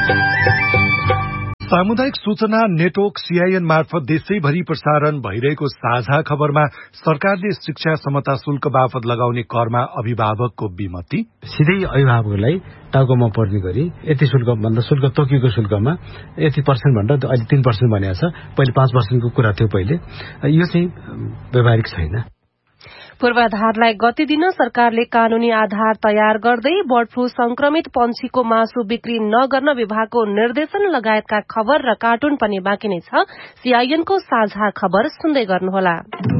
सामुदायिक सूचना network CIN मार्फत देशैभरि प्रसारण भइरहेको साझा खबरमा सरकारले शिक्षा समता शुल्क बापत लगाउने करमा अभिभावकको विमति, सिधै अभिभावकलाई टाउकोमा पर्ने गरी यति शुल्क भन्दा शुल्क तोकिएको शुल्कमा यति पर्सेन्ट भन्दा अहिले 3% भनेको छ, पहिले 5% को कुरा थियो पहिले। यो चाहिँ व्यवहारिक छैन। पूर्वाधारलाई गति दिन सरकारले कानूनी आधार तयार गर्दै बर्ड फ्लू संक्रमित पंक्षीको मासु बिक्री नगर्न विभागको निर्देशन लगायतका खबर र कार्टुन पनि बाँकी नै छ। सीआईएनको साझा खबर सुन्दै गर्नुहोला।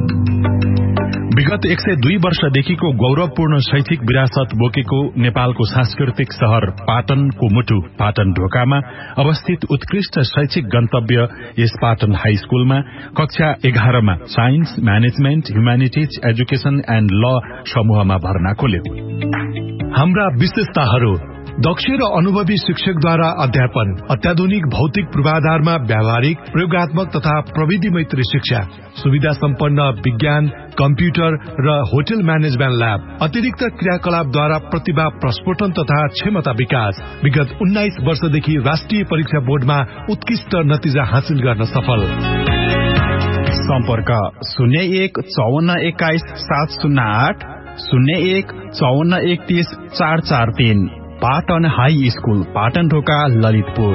विगत 102 वर्षदेखिको गौरवपूर्ण शैक्षिक विरासत बोकेको नेपालको सांस्कृतिक शहर पाटनको मुटु पाटन ढोकामा अवस्थित उत्कृष्ट शैक्षिक गन्तव्य यस पाटन हाई स्कूलमा कक्षा 11 मा science, management, humanities, education and ल समूहमा भर्ना खोल्यो। हाम्रा विशेषताहरू: दक्ष र अनुभवी शिक्षकद्वारा अध्यापन, अत्याधुनिक भौतिक पूर्वाधारमा व्यावहारिक, प्रयोगात्मक तथा प्रविधि मैत्री शिक्षा, सुविधा सम्पन्न विज्ञान, कम्प्युटर र होटल म्यानेजमेन्ट ल्याब, अतिरिक्त क्रियाकलापद्वारा प्रतिभा प्रस्फोटन तथा क्षमता विकास। विगत 19 वर्षदेखि राष्ट्रिय परीक्षा बोर्डमा उत्कृष्ट नतिजा हासिल गर्न सफल। सम्पर्क 01 54 21 708 01 54 31 443। पाटन हाई स्कूल, पाटन ढोका, ललितपुर।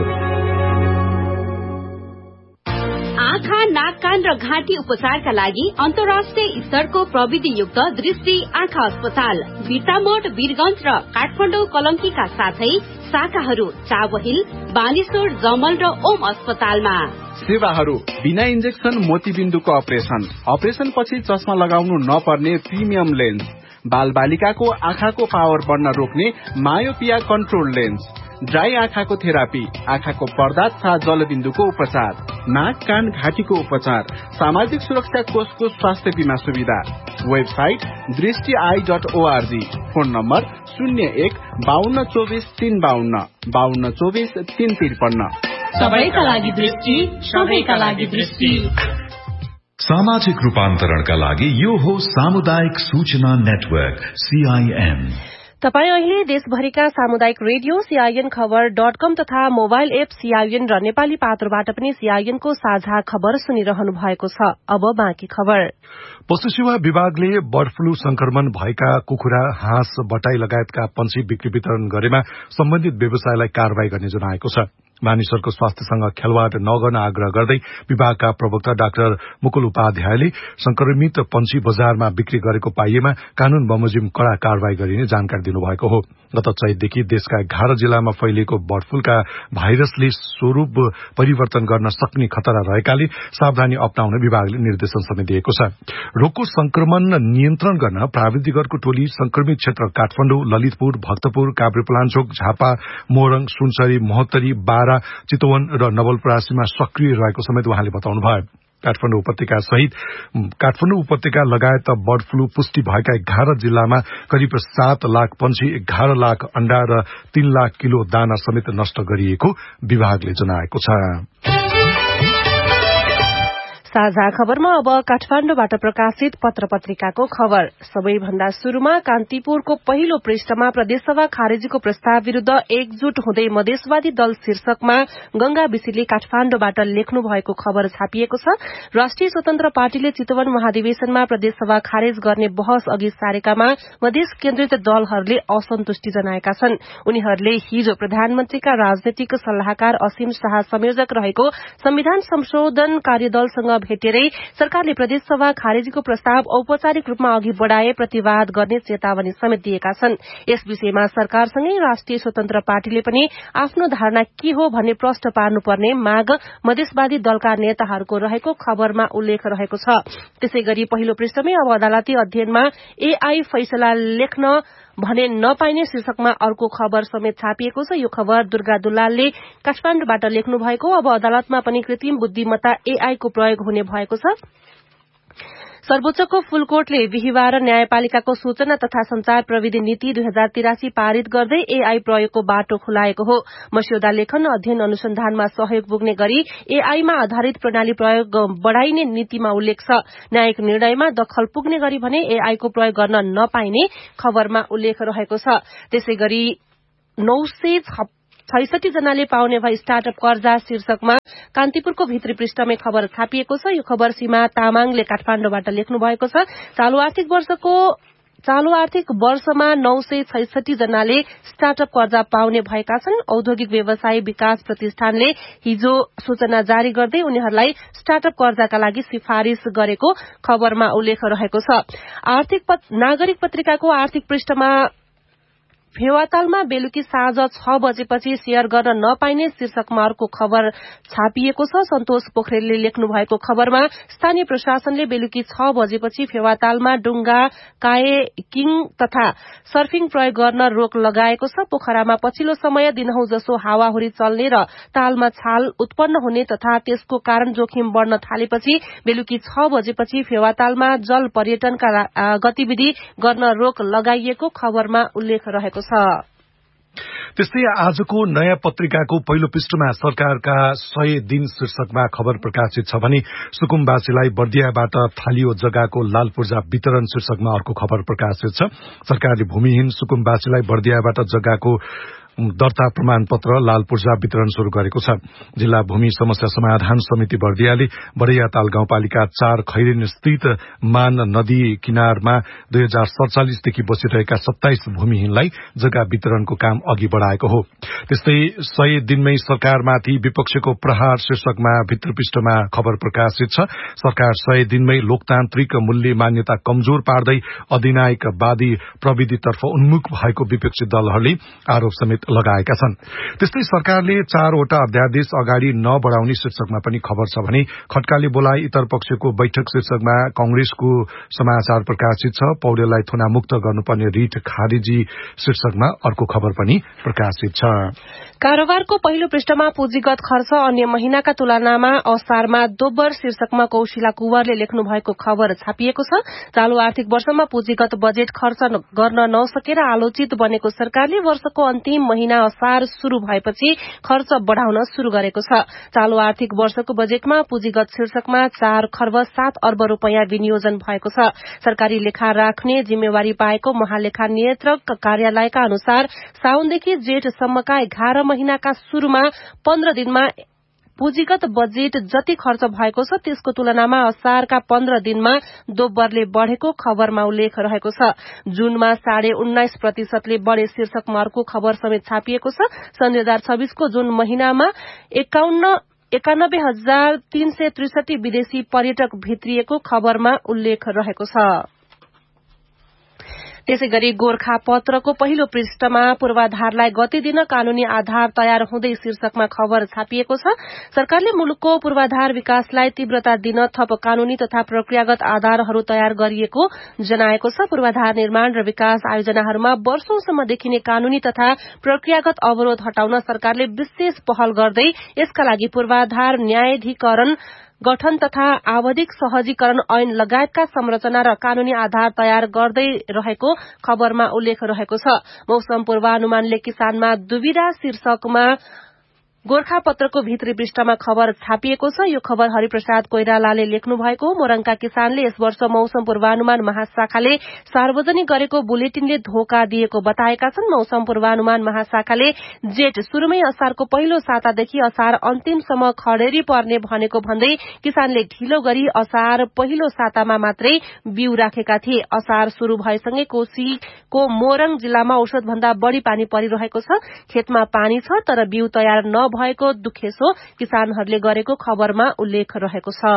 आँखा, नाक, कान र घाँटी उपचारका लागि अन्तर्राष्ट्रिय स्तरको प्रविधियुक्त दृष्टि आँखा अस्पताल बिर्तामोड, वीरगंज र काठमाडौँ कलंकीका साथै शाखाहरू चावहिल, बानेश्वर, जमल र ओम अस्पतालमा। सेवाहरू: बिना इन्जेक्सन मोतीबिन्दुको अपरेसन पछि चस्मा लगाउनु नपर्ने प्रिमियम लेन्स, बाल बालिकाको आँखाको पावर बढ्न रोक्ने मायोपिया कन्ट्रोल लेन्स, ड्राई आँखाको थेरापी, आँखाको पर्दा तथा जलबिन्दुको उपचार, नाक, कान, घाँटीको उपचार, सामाजिक सुरक्षा कोषको स्वास्थ्य बीमा सुविधा। वेबसाइट दृष्टि.org। Phone number 01 52 24 352 52 24 353। सबैका लागि दृष्टि, सबैका लागि दृष्टि। सामाजिक रूपान्तरणका लागि यो हो सामुदायिक सूचना नेटवर्क सीआईएन। तपाई अहिले देशभरिका सामुदायिक रेडियो सीआईएन खबर .com तथा मोबाइल एप सीआईएन र नेपाली पात्रबाट पनि सीआईएनको साझा खबर सुनिरहनु भएको छ। अब बाँकी खबर। पशु सेवा विभागले बर्ड फ्लू संक्रमण भएका कुखुरा, हाँस, बटाई लगायतका पंक्षी बिक्री वितरण गरेमा सम्बन्धित व्यवसायलाई कारवाही गर्ने जनाएको छ। मानिसहरूको स्वास्थ्यसँग खेलवाड नगर्न आग्रह गर्दै विभागका प्रवक्ता डाक्टर मुकुल उपाध्यायले संक्रमित पंक्षी बजारमा बिक्री गरेको पाइएमा कानून बमोजिम कड़ा कारवाही गरिने जानकारी दिनुभएको हो। गत चैतदेखि देशका 11 जिल्लामा फैलिएको बर्ड फ्लूका भाइरसले स्वरूप परिवर्तन गर्न सक्ने खतरा रहेकाले सावधानी अपनाउन विभागले निर्देशन समेत दिएको छ। रोगको संक्रमण नियन्त्रण गर्न प्राविधिकहरूको टोली संक्रमित क्षेत्र काठमाडौँ, ललितपुर, भक्तपुर, काभ्रेपलाञ्चोक, झापा, मोरङ, सुनसरी, महोत्तरी, बारा, चितवन र नवलपरासीमा सक्रिय रहेको समेत उहाँले बताउनुभयो। काठमाडौँ उपत्यका लगायत बर्ड फ्लू पुष्टि भएका 11 जिल्लामा करिब 7 लाख पंक्षी, 11 लाख अण्डा र 3 लाख किलो दाना समेत नष्ट गरिएको विभागले जनाएको छ। साझा खबरमा अब काठमाडौँबाट प्रकाशित पत्र-पत्रिकाको खबर। सबैभन्दा शुरूमा कान्तिपुरको पहिलो पृष्ठमा प्रदेशसभा खारेजीको प्रस्ताव विरूद्ध एकजुट हुँदै मधेसवादी दल शीर्षकमा गंगा विशीले काठमाडौँबाट लेख्नु भएको खबर छापिएको छ। राष्ट्रिय स्वतन्त्र पार्टीले चितवन महाधिवेशनमा प्रदेशसभा खारेज गर्ने बहस अघि सारेकामा मधेस केन्द्रित दलहरूले असन्तुष्टि जनाएका छन्। उनीहरूले हिजो प्रधानमन्त्रीका राजनैतिक सल्लाहकार असीम शाह संयोजक रहेको संविधान संशोधन कार्यदलसँग भेटेरै सरकारले प्रदेशसभा खारेजीको प्रस्ताव औपचारिक रूपमा अघि बढ़ाए प्रतिवाद गर्ने चेतावनी समेत दिएका छन्। यस विषयमा सरकारसँगै राष्ट्रिय स्वतन्त्र पार्टीले पनि आफ्नो धारणा के हो भन्ने प्रश्न पार्नुपर्ने माग मधेसवादी दलका नेताहरूको रहेको खबरमा उल्लेख रहेको छ। त्यसैगरी पहिलो पृष्ठमै अब अदालती अध्ययनमा एआई फैसला लेख्न भने नपाइने शीर्षकमा अर्को खबर समेत छापिएको छ। यो खबर दुर्गा दुलालले काठमाडौँबाट लेख्नु भएको। अब अदालतमा पनि कृत्रिम बुद्धिमत्ता एआई को प्रयोग हुने भएको छ। सर्वोच्चको फुलकोर्टले बिहिबार न्यायपालिकाको सूचना तथा संचार प्रविधि नीति 2083 पारित गर्दै एआई प्रयोगको बाटो खुलाएको हो। मस्यौदा लेखन, अध्ययन, अनुसन्धानमा सहयोग पुग्ने गरी एआईमा आधारित प्रणाली प्रयोग बढ़ाइने नीतिमा उल्लेख छ। न्यायिक निर्णयमा दखल पुग्ने गरी भने एआईको प्रयोग गर्न नपाइने खबरमा उल्लेख रहेको छ। त्यसैगरी 66 जनाले पाउने भए स्टार्टअप कर्जा शीर्षकमा कान्तिपुरको भित्री पृष्ठमै खबर छापिएको छ। यो खबर सीमा तामाङले काठमाडौँबाट लेख्नु भएको छ। चालू आर्थिक वर्षमा 966 जनाले स्टार्टअप कर्जा पाउने भएका छन्। औद्योगिक व्यवसाय विकास प्रतिष्ठानले हिजो सूचना जारी गर्दै उनीहरूलाई स्टार्टअप कर्जाका लागि सिफारिश गरेको खबरमा उल्लेख रहेको छ। नागरिक पत्रिकाको आर्थिक पृष्ठमा फेवातालमा बेलुकी साँझ 6 बजेपछि शेयर गर्न नपाइने शीर्षकमा अर्को खबर छापिएको छ। सन्तोष पोखरेलले लेख्नु भएको खबरमा स्थानीय प्रशासनले बेलुकी 6 बजेपछि फेवातालमा डुङ्गा, कायाकिङ तथा सर्फिङ प्रयोग गर्न रोक लगाएको छ। पोखरामा पछिल्लो समय दिनहुँ जसो हावाहुरी चल्ने र तालमा छाल उत्पन्न हुने तथा त्यसको कारण जोखिम बढ़न थालेपछि बेलुकी 6 बजेपछि फेवातालमा जल पर्यटनका गतिविधि गर्न रोक लगाइएको खबरमा उल्लेख रहेको छ। त्यस्तै आजको नयाँ पत्रिकाको पहिलो पृष्ठमा सरकारका 100 दिन शीर्षकमा खबर प्रकाशित छ भने सुकुम्बासीलाई बर्दियाबाट थालियो जग्गाको लाल पूर्जा वितरण शीर्षकमा अर्को खबर प्रकाशित छ। सरकारले भूमिहीन सुकुम्बासीलाई बर्दियाबाट जग्गाको दर्ता प्रमाण पत्र लाल पूर्जा वितरण शुरू गरेको छ। जिल्ला भूमि समस्या समाधान समिति बर्दियाले बरैयाताल गाउँपालिका 4 खैरेन स्थित मान नदी किनारमा 2047 देखि बसिरहेका 27 भूमिहीनलाई जग्गा वितरणको काम अघि बढ़ाएको हो। त्यस्तै 100 दिनमै सरकारमाथि विपक्षको प्रहार शीर्षकमा भित्र पृष्ठमा खबर प्रकाशित छ। सरकार 100 दिनमै लोकतान्त्रिक मूल्य मान्यता कमजोर पार्दै अधिनायकवादी प्रविधितर्फ उन्मुख भएको विपक्षी दलहरूले आरोप समेत लगाएका छन्। त्यस्तै सरकारले 4 वटा अध्यादेश अगाडि नबढ़ाउने शीर्षकमा पनि खबर छ भने खड्काले बोलाए इतर पक्षको बैठक शीर्षकमा कांग्रेसको समाचार प्रकाशित छ। पौडेललाई थुनामुक्त गर्नुपर्ने रिट खारिजी शीर्षकमा अर्को खबर पनि प्रकाशित छ। कारोबारको पहिलो पृष्ठमा पुँजीगत खर्च अन्य महिनाका तुलनामा असारमा दोब्बर शीर्षकमा कौशिला कुवरले लेख्नु भएको खबर छापिएको छ। चालू आर्थिक वर्षमा पुँजीगत बजेट खर्च गर्न नसकेर आलोचित बनेको सरकारले वर्षको अन्तिम महिना असार शुरू भएपछि खर्च बढ़ाउन शुरू गरेको छ। चालू आर्थिक वर्षको बजेटमा पुँजीगत शीर्षकमा 4 खर्ब 7 अर्ब रूपियाँ विनियोजन भएको छ। सरकारी लेखा राख्ने जिम्मेवारी पाएको महालेखा नियन्त्रक कार्यालयका अनुसार साउनदेखि जेठसम्मका 11 महिनाका शुरूमा 15 दिनमा पुँजीगत बजेट जति खर्च भएको छ त्यसको तुलनामा असारका 15 दिनमा दोब्बरले बढ़ेको खबरमा उल्लेख रहेको छ। जूनमा 19.5% बढ़े शीर्षकमा अर्को खबर समेत छापिएको छ। सन् 2026 को जून महिनामा 91,363 विदेशी पर्यटक भित्रिएको खबरमा उल्लेख रहेको छ। त्यसैगरी गोरखापत्रको पहिलो पृष्ठमा पूर्वाधारलाई गति दिन कानूनी आधार तयार हुँदै शीर्षकमा खबर छापिएको छ। सरकारले मुलुकको पूर्वाधार विकासलाई तीव्रता दिन थप कानूनी तथा प्रक्रियागत आधारहरू तयार गरिएको जनाएको छ। पूर्वाधार निर्माण र विकास आयोजनाहरूमा वर्षौंसम्म देखिने कानूनी तथा प्रक्रियागत अवरोध हटाउन सरकारले विशेष पहल गर्दै यसका लागि पूर्वाधार न्यायाधिकरण गठन तथा आवधिक सहजीकरण ऐन लगायतका संरचना र कानूनी आधार तयार गर्दै रहेको खबरमा उल्लेख रहेको छ। मौसम पूर्वानुमानले किसानमा दुविधा शीर्षकमा गोरखापत्रको भित्री पृष्ठमा खबर छापिएको छ। यो खबर हरिप्रसाद कोइरालाले लेख्नु भएको। मोरङका किसानले यस वर्ष मौसम पूर्वानुमान महाशाखाले सार्वजनिक गरेको बुलेटिनले धोका दिएको बताएका छन्। मौसम पूर्वानुमान महाशाखाले जेठ शुरूमै असारको पहिलो सातादेखि असार अन्तिमसम्म खडेरी पर्ने भनेको भन्दै किसानले ढिलो गरी असार पहिलो सातामा मात्रै बिउ राखेका थिए। असार शुरू भएसँगै कोशीको मोरङ जिल्लामा औषध भन्दा बढ़ी पानी परिरहेको छ। खेतमा पानी छ तर बिउ तयार न भएको दुखेसो किसानहरूले गरेको खबरमा उल्लेख रहेको छ।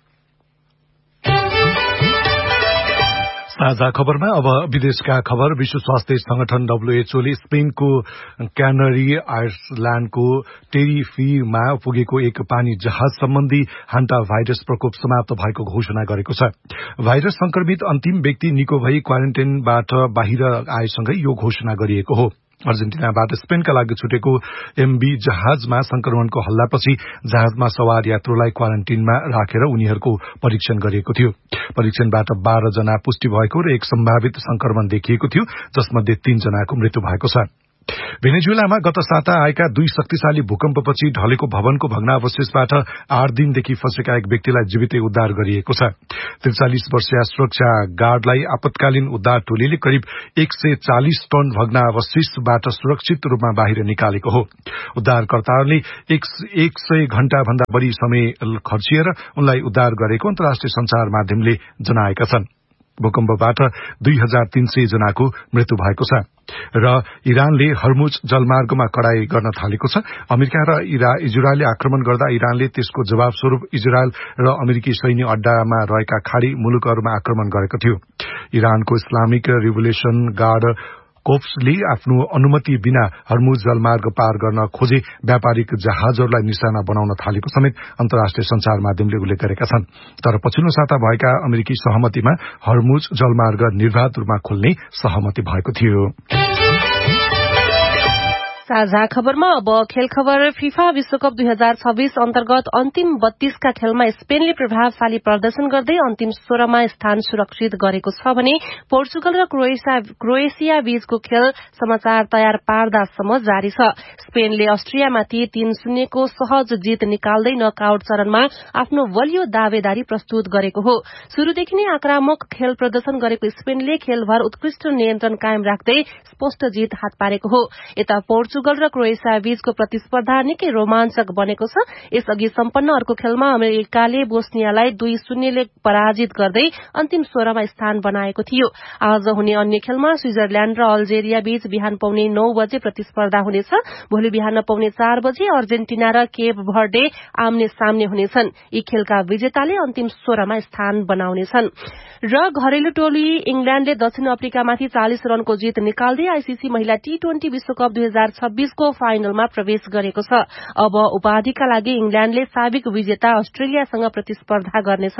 साझा खबरमा अब विदेशका खबर। विश्व स्वास्थ्य संगठन WHO ले स्पेनको क्यानरी आइसल्याण्डको टेरिफीमा पुगेको एक पानी जहाज सम्बन्धी हान्टा भाइरस प्रकोप समाप्त भएको घोषणा गरेको छ। भाइरस संक्रमित अन्तिम व्यक्ति निको भई क्वारेन्टाइनबाट बाहिर आएसँगै यो घोषणा गरिएको हो। अर्जेन्टिनाबाट स्पेनका लागि छुटेको MV जहाजमा संक्रमणको हल्लापछि जहाजमा सवार यात्रुलाई क्वारेन्टाइनमा राखेर उनीहरूको परीक्षण गरिएको थियो। परीक्षणबाट 12 जना पुष्टि भएको र एक सम्भावित संक्रमण देखिएको थियो, जसमध्ये 3 जनाको मृत्यु भएको छ। भेनेजुएलामा गत साता आएका 2 शक्तिशाली भूकम्पपछि ढलेको भवनको भग्नावशेषबाट 8 दिनदेखि फँसेका एक व्यक्तिलाई जीवितै उद्धार गरिएको छ। 43 वर्षीय सुरक्षा गार्डलाई आपतकालीन उद्धार टोलीले करिब 140 टन भग्नावशेषबाट सुरक्षित रूपमा बाहिर निकालेको हो। उद्धारकर्ताहरूले 100 घण्टा भन्दा बढ़ी समय खर्चिएर उनलाई उद्धार गरेको अन्तर्राष्ट्रिय संचार माध्यमले जनाएका छन्। भूकम्पबाट 2300 जनाको मृत्यु भएको छ र इरानले हर्मुज जलमार्गमा कडाई गर्न थालेको छ। अमेरिका र इजरायलले आक्रमण गर्दा इरानले त्यसको जवाब स्वरूप इजरायल र अमेरिकी सैन्य अड्डामा रहेका खाड़ी मुलुकहरूमा आक्रमण गरेको थियो। इरानको इस्लामिक रिभोल्युसन गार्ड कोप्सले आफ्नो अनुमति बिना हर्मुज जलमार्ग पार गर्न खोजे व्यापारिक जहाजहरूलाई निशाना बनाउन थालेको समेत अन्तर्राष्ट्रिय संचार माध्यमले उल्लेख गरेका छन्। तर पछिल्लो साता भएका अमेरिकी सहमतिमा हर्मुज जलमार्ग निर्बाध रूपमा खोल्ने सहमति भएको थियो। साझा खबरमा अब खेल खबर। फिफा विश्वकप 2026 अन्तर्गत अन्तिम 32 का खेलमा स्पेनले प्रभावशाली प्रदर्शन गर्दै अन्तिम 16 मा स्थान सुरक्षित गरेको छ भने पोर्चुगल र क्रोएसिया बीचको खेल समाचार तयार पार्दासम्म जारी छ। स्पेनले अस्ट्रियामाथि 3-0 को सहज जित निकाल्दै नकआउट चरणमा आफ्नो बलियो दावेदारी प्रस्तुत गरेको हो। शुरूदेखि नै आक्रामक खेल प्रदर्शन गरेको स्पेनले खेलभर उत्कृष्ट नियन्त्रण कायम राख्दै स्पष्ट जित हात पारेको हो। यता पोर्चुगल र क्रोएसिया बीचको प्रतिस्पर्धा निकै रोमाञ्चक बनेको छ। यसअघि सम्पन्न अर्को खेलमा अमेरिकाले बोस्नियालाई 2-0 ले पराजित गर्दै अन्तिम 16 मा स्थान बनाएको थियो। आज हुने अन्य खेलमा स्विजरल्याण्ड र अल्जेरिया बीच बिहान पाउने 9 बजे प्रतिस्पर्धा हुनेछ। भोलि बिहान पाउने 4 बजे अर्जेन्टिना र केप भर्डे आम्ने सामने हुनेछन्। यी खेलका विजेताले अन्तिम 16 मा स्थान बनाउनेछन्। र घरेलु टोली इंग्ल्याण्डले दक्षिण अफ्रिकामाथि 40 रनको जित निकाल्दै आईसीसी महिला T20 विश्वकप 2026 को फाइनलमा प्रवेश गरेको छ। अब उपाधिका लागि इंग्ल्याण्डले साबिक विजेता अस्ट्रेलियासँग प्रतिस्पर्धा गर्नेछ।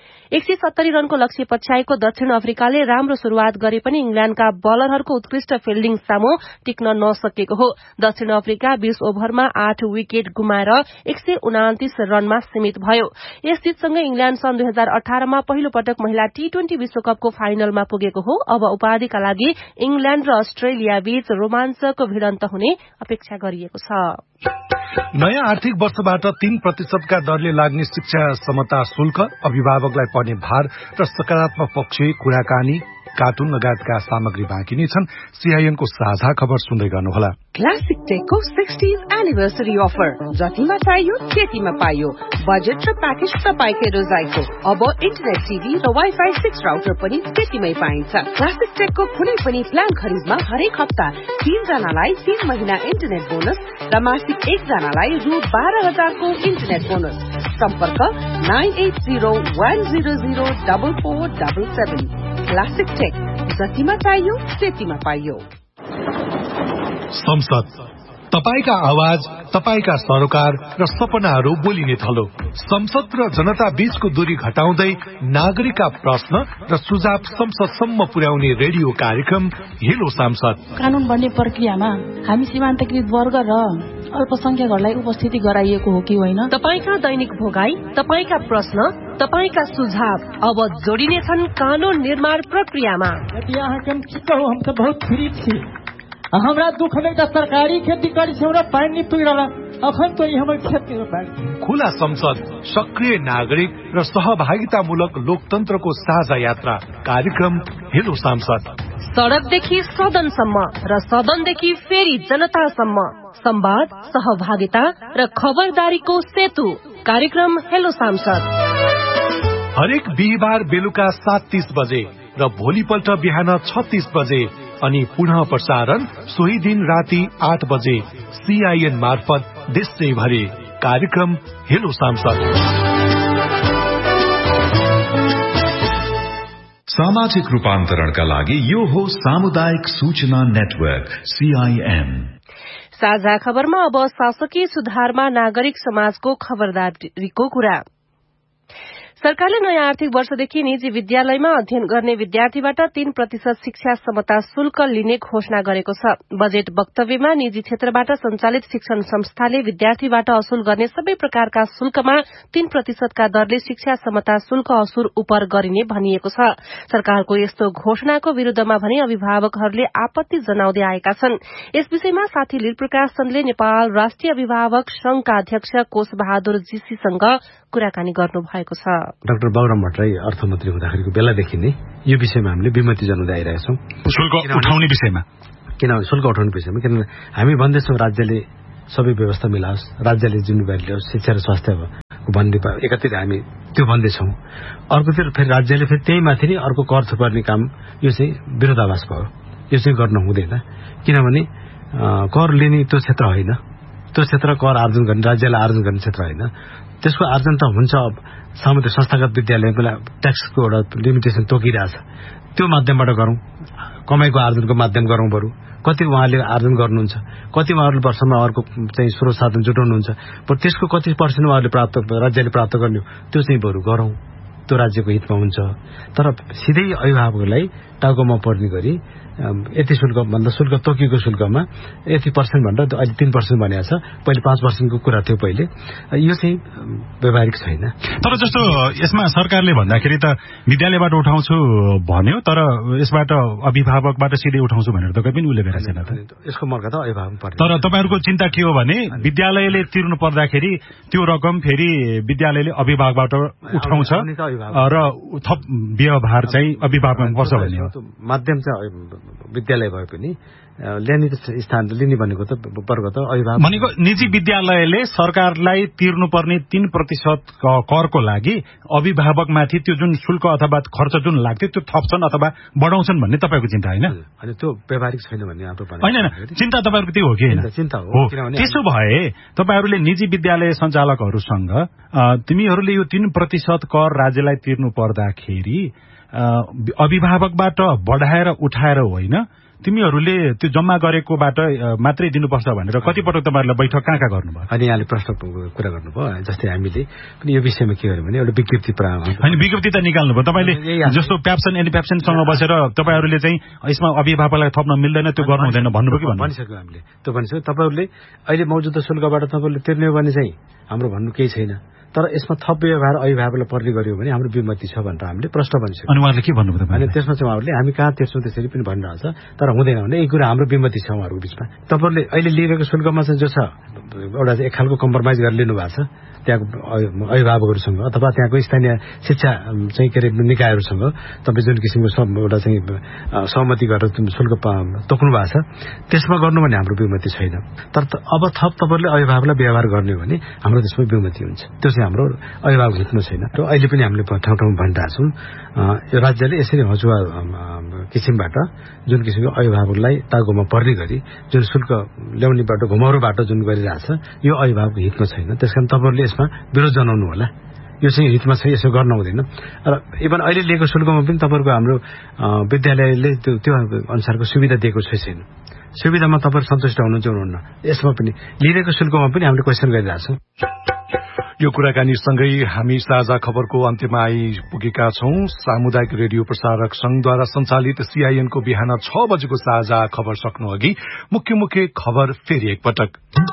170 रनको लक्ष्य पछ्याएको दक्षिण अफ्रिकाले राम्रो शुरूआत गरे पनि इंग्ल्याण्डका बलरहरूको उत्कृष्ट फिल्डिङ सामु टिक्न नसकेको हो। दक्षिण अफ्रिका 20 ओभरमा 8 विकेट गुमाएर 129 रनमा सीमित भयो। यस जितसँगै इंग्ल्याण्ड सन् 2018 मा पहिलो पटक महिला T20 विश्वकपको फाइनलमा पुगेको हो। अब उपाधिका लागि इंग्ल्याण्ड र अस्ट्रेलिया बीच रोमाञ्चक भिडन्त हुने अपेक्षा गरिएको छ। नयाँ आर्थिक वर्षबाट 3% का दरले लाग्ने शिक्षा समता शुल्क, अभिभावकलाई पर्ने भार र सकारात्मक पक्ष, कुराकानी, कार्टुन लगायतका सामग्री बाँकी नै छन्। सीआईएन को साझा खबर सुन्दै गर्नुहोला। क्लासिक टेकको 60th एनिभर्सरी अफर, जतिमा चाहियो त्यतिमा पाइयो। बजेट र प्याकेज तपाईकै रोजाइको। अब इन्टरनेट टिभी र वाइफाई 6 राउटर पनि त्यतिमै पाइन्छ। क्लासिक टेकको कुनै पनि प्लान खरिदमा हरेक हप्ता 3 जनालाई 3 महिना इन्टरनेट बोनस र मासिक 1 जनालाई रु 12,000 को इन्टरनेट बोनस। सम्पर्क 9801004477। क्लासिक टेक, जतिमा चाहियो त्यतिमा पाइयो। संसद, तपाईका आवाज, तपाईका सरोकार र सपनाहरू बोलिने थलो। संसद र जनता बीचको दूरी घटाउँदै नागरिकका प्रश्न र सुझाव संसदसम्म पुर्याउने रेडियो कार्यक्रम हेलो सांसद। कानून बन्ने प्रक्रियामा हामी सीमान्तकृत वर्ग र अल्पसंख्यकहरूलाई उपस्थिति गराइएको हो कि होइन? तपाईका दैनिक भोगाई, तपाईका प्रश्न, तपाईका सुझाव अब जोडिनेछन् कानून निर्माण प्रक्रियामा। यहाँ कम छिटो हम त बहुत फिरित छी। हमरा दुख में सरकारी खेती करी छौं र पानी पुग्रला अखन तो हमर खेती में पानी। खुला संसद, सक्रिय नागरिक र सहभागितामूलक लोकतन्त्रको साझा यात्रा कार्यक्रम हेलो सांसद। सड़कदेखि सदनसम्म र सदनदेखि फेरि जनतासम्म संवाद, सहभागिता र खबरदारीको सेतु कार्यक्रम हेलो सांसद। हरेक बिहिबार बेलुका 7:30 बजे र भोलिपल्ट बिहान 6:30 बजे अनि पुनः प्रसारण सोही दिन राति 8 बजे सीआईएन मार्फत देशैभरि कार्यक्रम हेलो सांसद। सामाजिक रूपान्तरणका लागि यो हो सामुदायिक सूचना नेटवर्क सीआईएन। साझा खबरमा अब शासकीय सुधारमा नागरिक समाजको खबरदारीको कुरा। सरकारले नयाँ आर्थिक वर्षदेखि निजी विद्यालयमा अध्ययन गर्ने विद्यार्थीबाट 3% शिक्षा समता शुल्क लिने घोषणा गरेको छ। बजेट वक्तव्यमा निजी क्षेत्रबाट सञ्चालित शिक्षण संस्थाले विद्यार्थीबाट असुल गर्ने सबै प्रकारका शुल्कमा 3% का दरले शिक्षा समता शुल्क असुल उपर गरिने भनिएको छ। सरकारको यस्तो घोषणाको विरूद्धमा भने अभिभावकहरूले आपत्ति जनाउँदै आएका छन्। यस विषयमा साथी लीलप्रकाश चन्दले नेपाल राष्ट्रिय अभिभावक संघका अध्यक्ष कोष बहादुर जीसीसँग कुराकानी गर्नु भएको छ। डाक्टर बाबुराम भट्टराई अर्थमन्त्री हुँदाखेरिको बेलादेखि नै यो विषयमा हामीले विमति जनाउँदै आइरहेका छौं। शुल्क उठाउने विषयमा किनभने हामी भन्दैछौं राज्यले सबै व्यवस्था मिलाओस्, राज्यले जिम्मेवारी लियोस् शिक्षा र स्वास्थ्यको भन्ने एकातिर हामी त्यो भन्दैछौं। अर्कोतिर फेरि राज्यले फेरि त्यही माथि नै अर्को कर थुपार्ने काम यो चाहिँ विरोधाभास भयो। यो चाहिँ गर्न हुँदैन किनभने कर लिने त्यो क्षेत्र होइन, त्यो क्षेत्र कर आर्जन गर्ने राज्यले आर्जन गर्ने क्षेत्र होइन। त्यसको आर्जन त हुन्छ सामुदायिक संस्थागत विद्यालयमा ट्याक्सको एउटा लिमिटेसन तोकिरहेछ, त्यो माध्यमबाट गरौं, कमाईको आर्जनको माध्यम गरौं। बरु कति उहाँले आर्जन गर्नुहुन्छ, कति उहाँहरूले वर्षमा अर्को चाहिँ स्रोत साधन जुटाउनुहुन्छ, त्यसको कति % उहाँहरूले राज्यले प्राप्त गर्ने त्यो चाहिँ बरु गरौं, त्यो राज्यको हितमा हुन्छ। तर सिधै अभिभावकलाई टाउकोमा पर्ने गरी यति शुल्क भन्दा शुल्क तोकिएको शुल्कमा यति % भन्दा अहिले 3% भनेको छ। पहिले 5% को कुरा थियो पहिले। यो चाहिँ व्यवहारिक छैन। तर जस्तो यसमा सरकारले भन्दाखेरि त विद्यालयबाट उठाउँछु भन्यो, तर यसबाट अभिभावकबाट सिधै उठाउँछु भनेर त कहीँ पनि उल्लेख गरेको छैन। यसको मर्का त अभिभावक पर्छ। तर तपाईहरुको चिन्ता के हो भने विद्यालयले तिर्नु पर्दाखेरि त्यो रकम फेरि विद्यालयले अभिभावकबाट उठाउँछ र थप व्यवहार चाहिँ अभिभावकमा पर्छ भन्ने हो। माध्यम चाहिँ विद्यालय भए पनि ल्याउने स्थान लिने भनेको त वर्ग त अभिभावक भनेको निजी विद्यालयले सरकारलाई तिर्नुपर्ने 3% करको लागि अभिभावकमाथि त्यो जुन शुल्क अथवा खर्च जुन लाग्थ्यो त्यो थप्छन् अथवा बढाउँछन् भन्ने तपाईको चिन्ता हैन? अनि त्यो व्यवहारिक छैन भन्ने हाम्रो भनाइ हैन। चिन्ता तपाईहरुको त्यो हो कि हैन? चिन्ता हो। त्यसो भए तपाईहरुले निजी विद्यालय सञ्चालकहरुसँग तिमीहरुले यो 3% कर राज्यलाई तिर्नु पर्दाखेरि अभिभावकबाट बढाएर उठाएर होइन, तिमीहरूले त्यो जम्मा गरेकोबाट मात्रै दिनुपर्छ भनेर कतिपटक तपाईहरुलाई बैठक कहाँ गर्नुभयो? अनि यहाँले प्रश्न कुरा गर्नुभयो। जस्तै हामीले पनि यो विषयमा के गर्यो भने एउटा विज्ञप्ति होइन, विज्ञप्ति त निकाल्नु भयो तपाईले। जस्तो प्याप्सन एन्ड प्याप्सनसँग बसेर तपाईहरुले चाहिँ यसमा अभिभावकलाई थप्न मिल्दैन, त्यो गर्नु हुँदैन भन्नुभयो कि भनिसक्यो हामीले। त्यो भनिसक्यो। तपाईहरुले अहिले मौजुदा शुल्कबाट तपाईहरुले तिर्ने हो भने चाहिँ हाम्रो भन्नु केही छैन, तर यसमा थप व्यवहार अभिभावकलाई पर्ने गर्यो भने हाम्रो विमति छ भनेर हामीले प्रश्न भनिसक्यो। अनि उहाँले के भन्नुभयो तपाईले? अनि त्यसमा चाहिँ उहाँहरूले हामी कहाँ तिर्छौं त्यसरी पनि भनिरहेछ, तर हुँदैन भने यही कुरा हाम्रो विमति छ उहाँहरूको बीचमा। तपाईहरुले अहिले लिएको शुल्कमा चाहिँ जो छ एउटा एक खालको कम्प्रोमाइज गरेर लिनु भएको छ त्यहाँको अभिभावकहरूसँग अथवा त्यहाँको स्थानीय शिक्षा चाहिँ के अरे निकायहरूसँग तपाईँ जुन किसिमको एउटा चाहिँ सहमति गरेर शुल्क तोक्नु भएको छ त्यसमा गर्नु भने हाम्रो विमति छैन। तर अब थप तपाईहरुले अभिभावकलाई व्यवहार गर्ने हो भने हाम्रो त्यसमा विमति हुन्छ। त्यो चाहिँ हाम्रो अभिभावक हितमा छैन। र अहिले पनि हामीले ठाउँ ठाउँमा भनिरहेका छौँ यो राज्यले यसरी हजुवा किसिमबाट जुन किसिमको अभिभावकलाई टाउकोमा पर्ने गरी जुन शुल्क ल्याउने बाटो घुमाउरो बाटो जुन गरिरहेछ यो अभिभावकको हितमा छैन। त्यसकारण तपाईहरुले यसमा विरोध जनाउनु होला। यो चाहिँ हितमा छ, यसो गर्न हुँदैन। र इभन अहिले लिएको शुल्कमा पनि तपाईहरुको हाम्रो विद्यालयले त्यो अनुसारको सुविधा दिएको छैन। सुविधामा तपाईहरु सन्तुष्ट हुनुहुन्छ हुनुहुन्न, यसमा पनि लिएको शुल्कमा पनि हामीले क्वेशन गरिरहेछौँ। यो कुराकानी सँगै हामी साझा खबरको अन्त्यमा आइपुगेका छौं। सामुदायिक रेडियो प्रसारक संघद्वारा सञ्चालित CIN को बिहान 6 बजेको साझा खबर सक्नु अघि मुख्य मुख्य खबर फेरि एकपटक।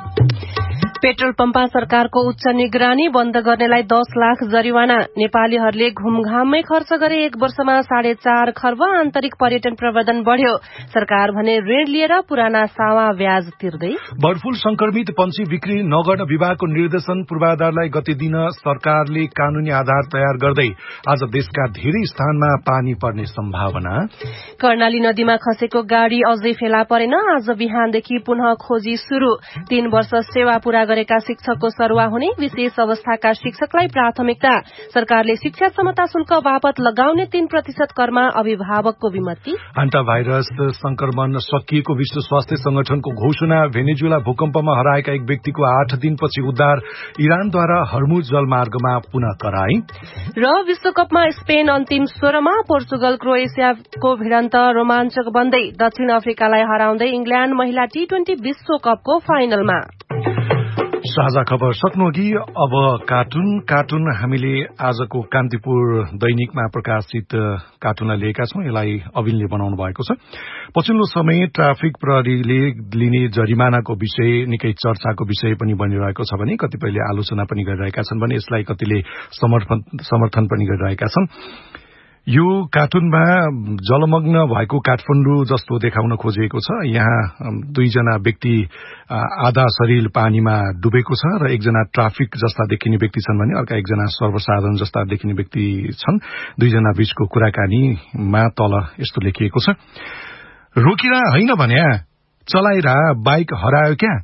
पेट्रोल पम्पमा सरकारको उच्च निगरानी बन्द गर्नेलाई 10 लाख जरिवाना। नेपालीहरूले घुमघाममै खर्च गरे 1 वर्षमा 4.5 खर्ब। आन्तरिक पर्यटन प्रवर्धन बढ़्यो। सरकार भने ऋण लिएर पुराना सावा ब्याज तिर्दै। बर्ड फ्लू संक्रमित पंक्षी बिक्री नगर्न विभागको निर्देशन पूर्वाधारलाई गति दिन सरकारले कानूनी आधार तयार गर्दै आज देशका धेरै स्थानमा पानी पर्ने सम्भावना। कर्णाली नदीमा खसेको गाड़ी अझै फेला परेन। आज बिहानदेखि पुनः खोजी शुरू। 3 वर्ष सेवा पूरा गरेका शिक्षकको सरुवा हुने। विशेष अवस्थाका शिक्षकलाई प्राथमिकता। सरकारले शिक्षा समता शुल्क बापत लगाउने 3% करमा अभिभावकको विमति। हान्टा भाइरस संक्रमण सकिएको विश्व स्वास्थ्य संगठनको घोषणा। भेनेजुएला भूकम्पमा हराएका एक व्यक्तिको 8 दिनपछि उद्धार। इरानद्वारा हर्मुज जलमार्गमा पुनः कराई। र विश्वकपमा स्पेन अन्तिम 16मा। पोर्चुगल क्रोएसियाको भिडन्त रोमाञ्चक बन्दै दक्षिण अफ्रिकालाई हराउँदै इंग्ल्याण्ड महिला T20 विश्वकपको फाइनलमा। साझा खबर सक्नुअघि अब कार्टुन हामीले आजको कान्तिपुर दैनिकमा प्रकाशित कार्टुनलाई लिएका छौं। यसलाई अविनले बनाउनु भएको छ। पछिल्लो समय ट्राफिक प्रहरीले लिने जरिमानाको विषय निकै चर्चाको विषय पनि बनिरहेको छ भने कतिपयले आलोचना पनि गरिरहेका छन् भने यसलाई कतिले समर्थन पनि गरिरहेका छन्। यो कार्टुनमा जलमग्न भएको काठमाडौँ जस्तो देखाउन खोजिएको छ। यहाँ दुईजना व्यक्ति आधा शरीर पानीमा डुबेको छ र एकजना ट्राफिक जस्ता देखिने व्यक्ति छन् भने अर्का एकजना सर्वसाधारण जस्ता देखिने व्यक्ति छन्। दुईजना बीचको कुराकानीमा तल यस्तो लेखिएको छ, रोकिरा होइन भने चलाइरा बाइक हरायो क्या।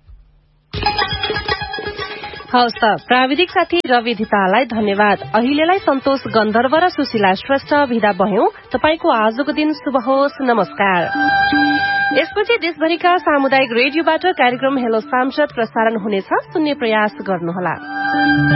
हवस् त, प्राविधिक साथी रवि धितालाई धन्यवाद। अहिलेलाई सन्तोष गन्धर्व र सुशीला श्रेष्ठ विदा भयौं। तपाईको आजको दिन शुभ होस्। नमस्कार। यसपछि देशभरिका सामुदायिक रेडियोबाट कार्यक्रम हेलो सांसद प्रसारण हुनेछ। सुन्ने प्रयास गर्नुहोला।